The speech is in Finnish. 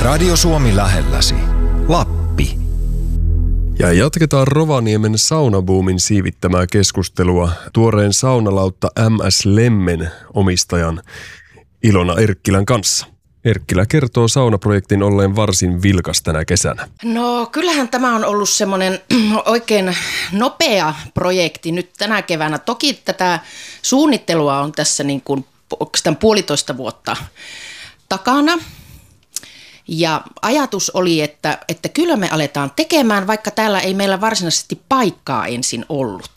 Radio Suomi lähelläsi. Lappi. Ja jatketaan Rovaniemen saunabuumin siivittämää keskustelua tuoreen saunalautta MS Lemmen omistajan Ilona Erkkilän kanssa. Erkkilä kertoo saunaprojektin olleen varsin vilkas tänä kesänä. No kyllähän tämä on ollut semmoinen oikein nopea projekti nyt tänä keväänä. Toki tätä suunnittelua on tässä niin kuin oikeastaan 1,5 vuotta takana. Ja ajatus oli, että kyllä me aletaan tekemään, vaikka täällä ei meillä varsinaisesti paikkaa ensin ollut.